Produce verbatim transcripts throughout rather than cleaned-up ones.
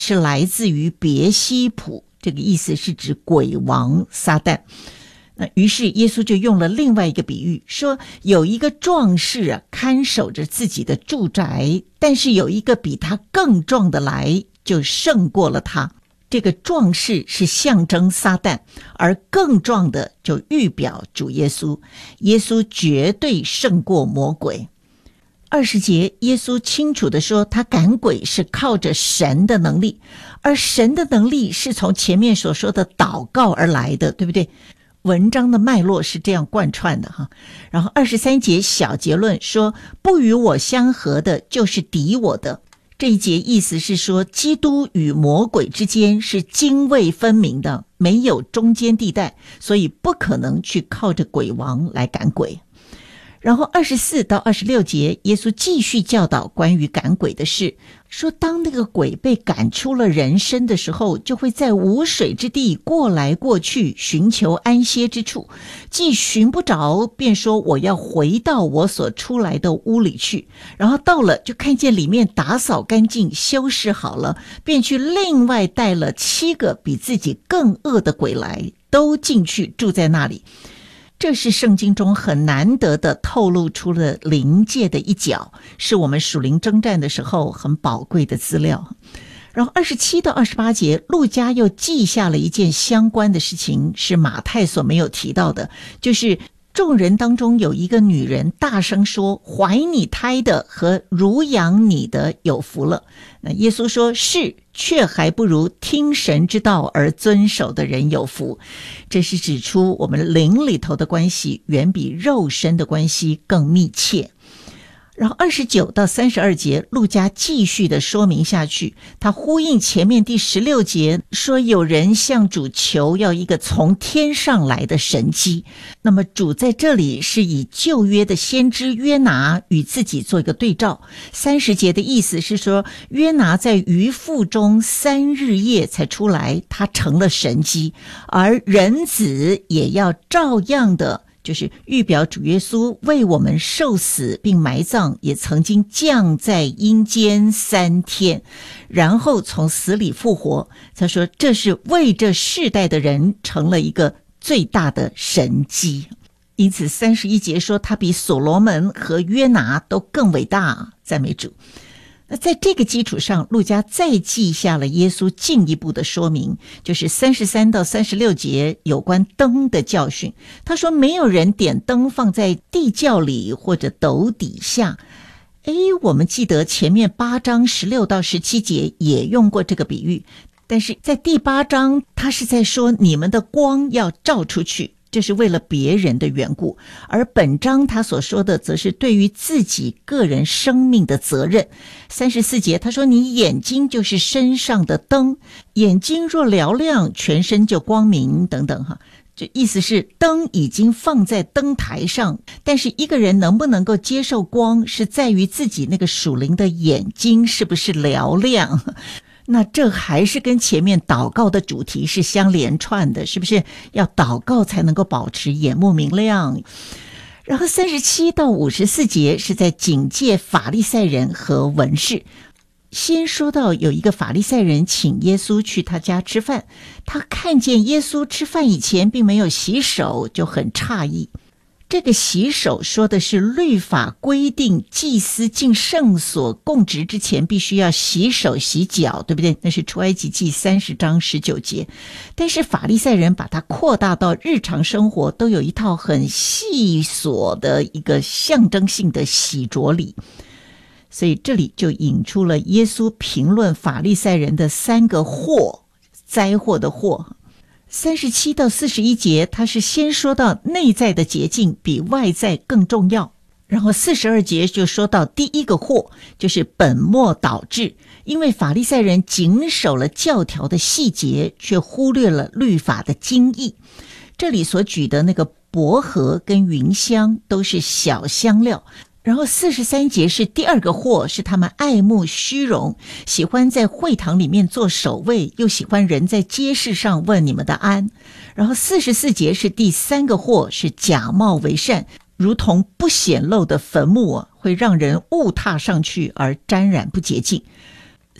是来自于别西卜，这个意思是指鬼王撒旦。那于是耶稣就用了另外一个比喻，说有一个壮士啊，看守着自己的住宅，但是有一个比他更壮的来，就胜过了他。这个壮士是象征撒旦，而更壮的就预表主耶稣。耶稣绝对胜过魔鬼。二十节，耶稣清楚地说，他赶鬼是靠着神的能力，而神的能力是从前面所说的祷告而来的，对不对？文章的脉络是这样贯穿的哈。然后二十三节小结论说，不与我相合的就是敌我的。这一节意思是说，基督与魔鬼之间是泾渭分明的，没有中间地带，所以不可能去靠着鬼王来赶鬼。然后二十四到二十六节，耶稣继续教导关于赶鬼的事，说当那个鬼被赶出了人身的时候，就会在无水之地过来过去，寻求安歇之处，既寻不着，便说我要回到我所出来的屋里去，然后到了就看见里面打扫干净，修饰好了，便去另外带了七个比自己更恶的鬼来，都进去住在那里。这是圣经中很难得的透露出了灵界的一角，是我们属灵征战的时候很宝贵的资料。然后二十七到二十八节，路加又记下了一件相关的事情，是马太所没有提到的，就是众人当中有一个女人大声说，怀你胎的和乳养你的有福了。那耶稣说，是，却还不如听神之道而遵守的人有福。这是指出我们灵里头的关系远比肉身的关系更密切。然后二十九到三十二节，路加继续的说明下去，他呼应前面第十六节说，有人向主求要一个从天上来的神迹。那么主在这里是以旧约的先知约拿与自己做一个对照。三十节的意思是说，约拿在鱼腹中三日夜才出来，他成了神迹，而人子也要照样的，就是预表主耶稣为我们受死并埋葬，也曾经降在阴间三天，然后从死里复活。他说这是为这世代的人成了一个最大的神迹。因此三十一节说他比所罗门和约拿都更伟大，赞美主。那在这个基础上，路加再记下了耶稣进一步的说明，就是三十三到三十六节有关灯的教训。他说没有人点灯放在地窖里或者斗底下。诶，我们记得前面八章十六到十七节也用过这个比喻，但是在第八章他是在说你们的光要照出去，这是为了别人的缘故，而本章他所说的则是对于自己个人生命的责任。三十四节他说，你眼睛就是身上的灯，眼睛若嘹亮，全身就光明等等哈。这意思是灯已经放在灯台上，但是一个人能不能够接受光，是在于自己那个属灵的眼睛是不是嘹亮。那这还是跟前面祷告的主题是相连串的，是不是要祷告才能够保持眼目明亮？然后三十七到五十四节是在警戒法利赛人和文士。先说到有一个法利赛人请耶稣去他家吃饭，他看见耶稣吃饭以前并没有洗手，就很诧异。这个洗手说的是律法规定祭司进圣所供职之前必须要洗手洗脚，对不对？那是出埃及记三十章十九节。但是法利赛人把它扩大到日常生活，都有一套很细琐的一个象征性的洗濯礼。所以这里就引出了耶稣评论法利赛人的三个祸，灾祸的祸。三十七到四十一节，他是先说到内在的洁净比外在更重要，然后四十二节就说到第一个祸，就是本末倒置，因为法利赛人谨守了教条的细节，却忽略了律法的精义。这里所举的那个薄荷跟芸香都是小香料。然后四十三节是第二个祸，是他们爱慕虚荣，喜欢在会堂里面做守卫，又喜欢人在街市上问你们的安。然后四十四节是第三个祸，是假冒为善，如同不显露的坟墓啊，会让人误踏上去而沾染不洁净。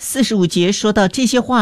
四十五节说到这些话